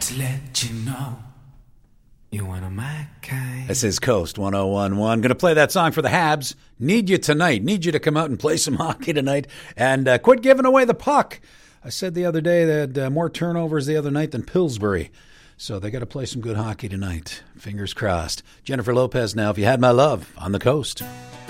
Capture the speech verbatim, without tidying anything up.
Just let you know you're one of my kind. This is Coast one oh one one. Going to play that song for the Habs. Need you tonight. Need you to come out and play some hockey tonight. And uh, quit giving away the puck. I said the other day that uh, more turnovers the other night than Pillsbury. So they got to play some good hockey tonight. Fingers crossed. Jennifer Lopez now, If You Had My Love, on the Coast.